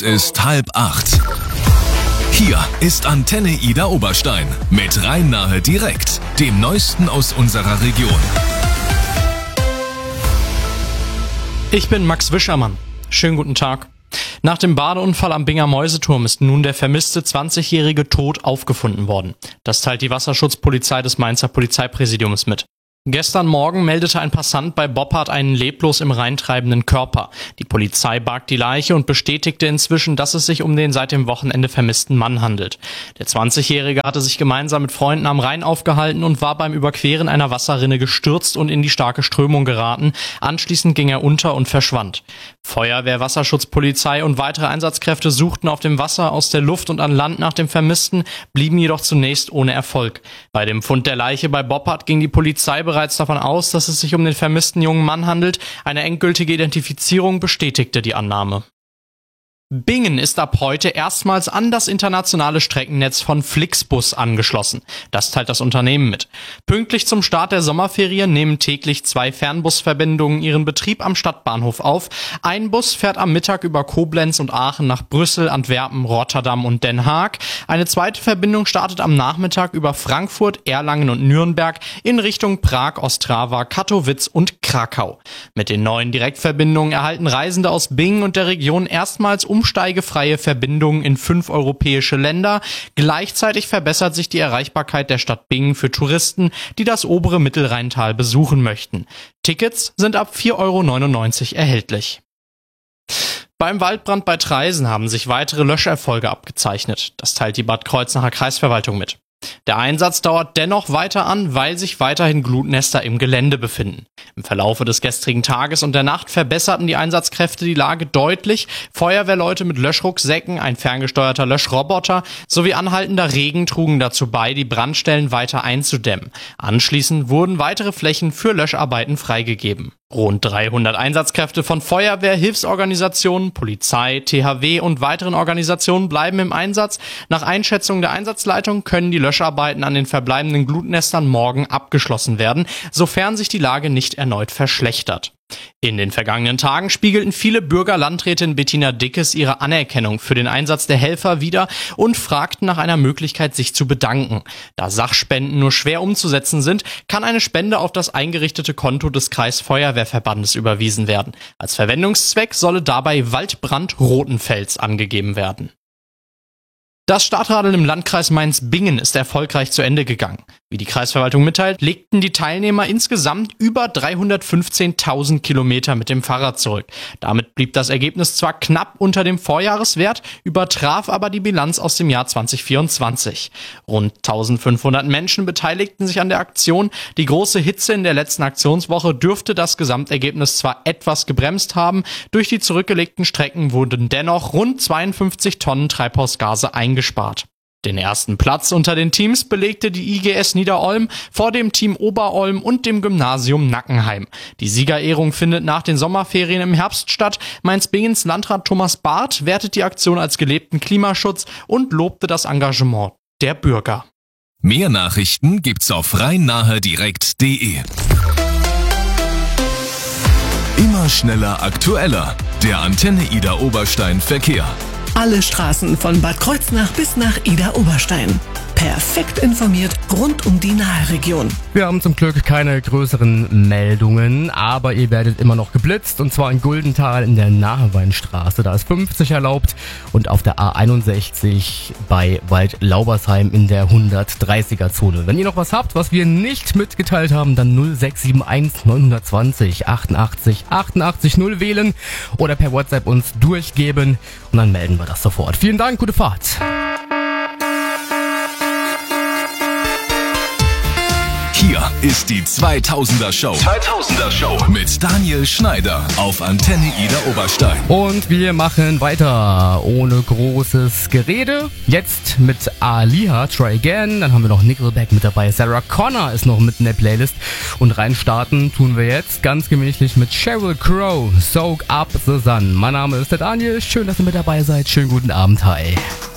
Ist 7:30. Hier ist Antenne Ida Oberstein mit Rhein-Nahe direkt, dem Neuesten aus unserer Region. Ich bin Max Wischermann. Schönen guten Tag. Nach dem Badeunfall am Binger Mäuseturm ist nun der vermisste 20-Jährige tot aufgefunden worden. Das teilt die Wasserschutzpolizei des Mainzer Polizeipräsidiums mit. Gestern Morgen meldete ein Passant bei Boppard einen leblos im Rhein treibenden Körper. Die Polizei barg die Leiche und bestätigte inzwischen, dass es sich um den seit dem Wochenende vermissten Mann handelt. Der 20-Jährige hatte sich gemeinsam mit Freunden am Rhein aufgehalten und war beim Überqueren einer Wasserrinne gestürzt und in die starke Strömung geraten. Anschließend ging er unter und verschwand. Feuerwehr, Wasserschutzpolizei und weitere Einsatzkräfte suchten auf dem Wasser, aus der Luft und an Land nach dem Vermissten, blieben jedoch zunächst ohne Erfolg. Bei dem Fund der Leiche bei Boppard ging die Polizei bereits davon aus, dass es sich um den vermissten jungen Mann handelt. Eine endgültige Identifizierung bestätigte die Annahme. Bingen ist ab heute erstmals an das internationale Streckennetz von Flixbus angeschlossen. Das teilt das Unternehmen mit. Pünktlich zum Start der Sommerferien nehmen täglich 2 Fernbusverbindungen ihren Betrieb am Stadtbahnhof auf. Ein Bus fährt am Mittag über Koblenz und Aachen nach Brüssel, Antwerpen, Rotterdam und Den Haag. Eine zweite Verbindung startet am Nachmittag über Frankfurt, Erlangen und Nürnberg in Richtung Prag, Ostrava, Katowice und Krakau. Mit den neuen Direktverbindungen erhalten Reisende aus Bingen und der Region erstmals umsteigefreie Verbindungen in 5 europäische Länder. Gleichzeitig verbessert sich die Erreichbarkeit der Stadt Bingen für Touristen, die das obere Mittelrheintal besuchen möchten. Tickets sind ab 4,99 € erhältlich. Beim Waldbrand bei Traisen haben sich weitere Löscherfolge abgezeichnet. Das teilt die Bad Kreuznacher Kreisverwaltung mit. Der Einsatz dauert dennoch weiter an, weil sich weiterhin Glutnester im Gelände befinden. Im Verlaufe des gestrigen Tages und der Nacht verbesserten die Einsatzkräfte die Lage deutlich. Feuerwehrleute mit Löschrucksäcken, ein ferngesteuerter Löschroboter sowie anhaltender Regen trugen dazu bei, die Brandstellen weiter einzudämmen. Anschließend wurden weitere Flächen für Löscharbeiten freigegeben. Rund 300 Einsatzkräfte von Feuerwehr, Hilfsorganisationen, Polizei, THW und weiteren Organisationen bleiben im Einsatz. Nach Einschätzung der Einsatzleitung können die Löscharbeiten an den verbleibenden Glutnestern morgen abgeschlossen werden, sofern sich die Lage nicht erneut verschlechtert. In den vergangenen Tagen spiegelten viele Bürgerlandrätin Bettina Dickes ihre Anerkennung für den Einsatz der Helfer wider und fragten nach einer Möglichkeit, sich zu bedanken. Da Sachspenden nur schwer umzusetzen sind, kann eine Spende auf das eingerichtete Konto des Kreisfeuerwehrverbandes überwiesen werden. Als Verwendungszweck solle dabei Waldbrand Rotenfels angegeben werden. Das Startradeln im Landkreis Mainz-Bingen ist erfolgreich zu Ende gegangen. Wie die Kreisverwaltung mitteilt, legten die Teilnehmer insgesamt über 315.000 Kilometer mit dem Fahrrad zurück. Damit blieb das Ergebnis zwar knapp unter dem Vorjahreswert, übertraf aber die Bilanz aus dem Jahr 2024. Rund 1.500 Menschen beteiligten sich an der Aktion. Die große Hitze in der letzten Aktionswoche dürfte das Gesamtergebnis zwar etwas gebremst haben, durch die zurückgelegten Strecken wurden dennoch rund 52 Tonnen Treibhausgase eingespart. Den ersten Platz unter den Teams belegte die IGS Niederolm vor dem Team Oberolm und dem Gymnasium Nackenheim. Die Siegerehrung findet nach den Sommerferien im Herbst statt. Mainz-Bingens Landrat Thomas Barth wertet die Aktion als gelebten Klimaschutz und lobte das Engagement der Bürger. Mehr Nachrichten gibt's auf rhein-nahe-direkt.de. Immer schneller, aktueller. Der Antenne Ida Oberstein Verkehr. Alle Straßen von Bad Kreuznach bis nach Ida Oberstein. Perfekt informiert rund um die Nahe-Region. Wir haben zum Glück keine größeren Meldungen, aber ihr werdet immer noch geblitzt, und zwar in Guldenthal in der Naheweinstraße. Da ist 50 erlaubt und auf der A61 bei Waldlaubersheim in der 130er-Zone. Wenn ihr noch was habt, was wir nicht mitgeteilt haben, dann 0671 920 88 88 0 wählen oder per WhatsApp uns durchgeben und dann melden wir das sofort. Vielen Dank, gute Fahrt. Hier ist die 2000er Show. 2000er Show mit Daniel Schneider auf Antenne Ida Oberstein. Und wir machen weiter ohne großes Gerede. Jetzt mit Aliha, Try Again. Dann haben wir noch Nickelback mit dabei. Sarah Connor ist noch mit in der Playlist. Und reinstarten tun wir jetzt ganz gemächlich mit Sheryl Crow, Soak Up the Sun. Mein Name ist der Daniel. Schön, dass ihr mit dabei seid. Schönen guten Abend. Hi.